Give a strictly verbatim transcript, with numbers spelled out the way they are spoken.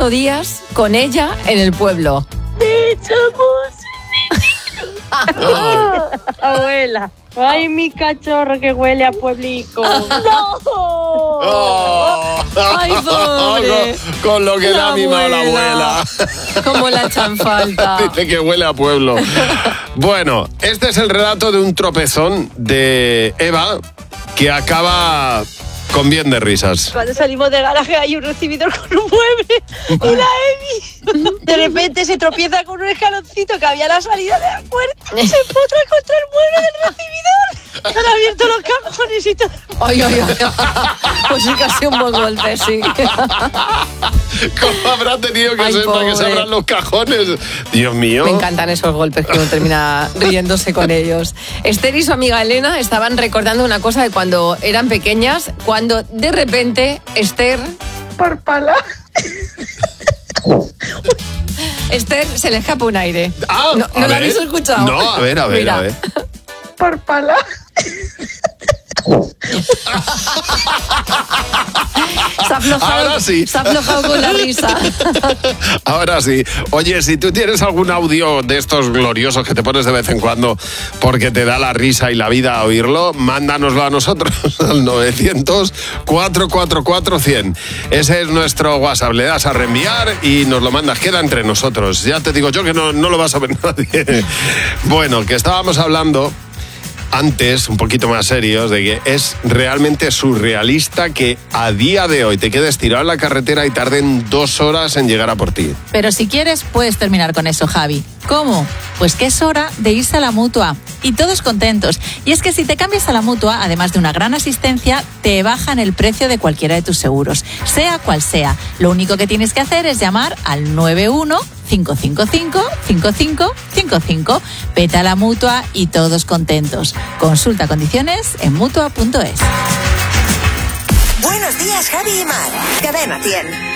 ocho días con ella en el pueblo. Abuela, ay, mi cachorro que huele a pueblico. ¡No! Oh. ¡Ay, pobre! Con, con lo que La le ha mimado la abuela. Cómo la echan falta. Dice que huele a pueblo. Bueno, este es el relato de un tropezón de Eva que acaba con bien de risas. Cuando salimos del garaje hay un recibidor con un mueble y la Emi de repente se tropieza con un escaloncito que había a la salida de la puerta. Se empotra contra el mueble del recibidor. Se han abierto los cajones y todo. Ay, ay, ay. Pues sí que ha sido un buen golpe, sí. ¿Cómo habrá tenido que Ay, ser para que se pobre. abran los cajones? Dios mío. Me encantan esos golpes que uno termina riéndose con ellos. Esther y su amiga Elena estaban recordando una cosa de cuando eran pequeñas, cuando de repente Esther... Por pala. Esther se le escapa un aire. Ah, ¿No, a ¿no lo ver. habéis escuchado? No, a ver, a ver, Mira. a ver. Por pala. Se ha aflojado, Ahora sí. se ha aflojado con la risa. Ahora sí. Oye, si tú tienes algún audio de estos gloriosos que te pones de vez en cuando porque te da la risa y la vida a oírlo, mándanoslo a nosotros al novecientos, cuatrocientos cuarenta y cuatro, cien. Ese es nuestro WhatsApp. Le das a reenviar y nos lo mandas. Queda entre nosotros. Ya te digo yo que no, no lo vas a ver nadie. Bueno, que estábamos hablando antes, un poquito más serios, de que es realmente surrealista que a día de hoy te quedes tirado en la carretera y tarden dos horas en llegar a por ti. Pero si quieres, puedes terminar con eso, Javi. ¿Cómo? Pues que es hora de irse a la Mutua. Y todos contentos. Y es que si te cambias a la Mutua, además de una gran asistencia, te bajan el precio de cualquiera de tus seguros, sea cual sea. Lo único que tienes que hacer es llamar al nueve uno cinco cinco cinco cinco cinco cinco cinco. Vete a la Mutua y todos contentos. Consulta condiciones en mutua punto es. Buenos días, Javi y Mar. Cadena cien.